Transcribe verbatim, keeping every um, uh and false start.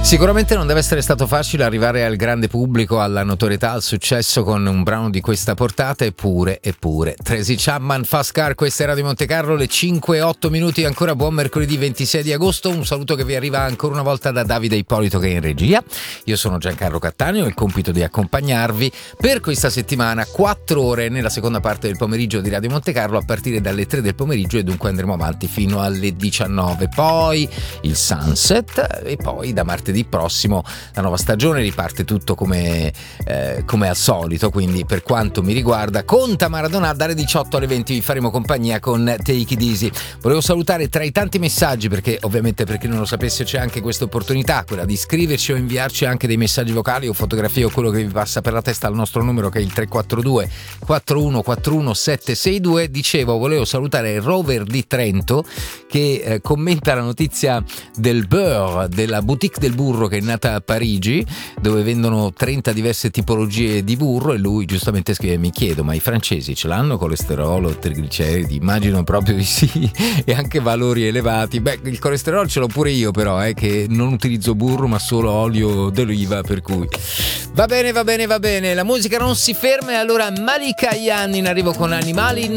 Sicuramente non deve essere stato facile arrivare al grande pubblico, alla notorietà, al successo con un brano di questa portata, eppure, eppure. Tracy Chapman, Fast Car, questa è Radio Monte Carlo, le cinque e otto minuti, ancora buon mercoledì ventisei di agosto, un saluto che vi arriva ancora una volta da Davide Ippolito che è in regia. Io sono Giancarlo Cattaneo, ho il compito di accompagnarvi per questa settimana, quattro ore nella seconda parte del pomeriggio di Radio Monte Carlo a partire dalle tre del pomeriggio e dunque andremo avanti fino alle diciannove. Poi il Sunset e poi da martedì prossimo la nuova stagione riparte tutto come, eh, come al solito, quindi per quanto mi riguarda conta Maradona, dalle diciotto alle venti vi faremo compagnia con Take It Easy. Volevo salutare tra i tanti messaggi, perché ovviamente per chi non lo sapesse c'è anche questa opportunità, quella di scriverci o inviarci anche dei messaggi vocali o fotografie o quello che vi passa per la testa al nostro numero che è il tre quattro due quattro uno quattro uno sette sei due. Dicevo, volevo salutare il Rover di Trento che eh, commenta la notizia del beurre, della boutique del burro che è nata a Parigi, dove vendono trenta diverse tipologie di burro, e lui giustamente scrive: mi chiedo, ma i francesi ce l'hanno colesterolo, trigliceridi? Immagino proprio di sì, e anche valori elevati. Beh, il colesterolo ce l'ho pure io, però eh, che non utilizzo burro ma solo olio d'oliva, per cui va bene, va bene, va bene. La musica non si ferma, e allora Malika Yan in arrivo con Animali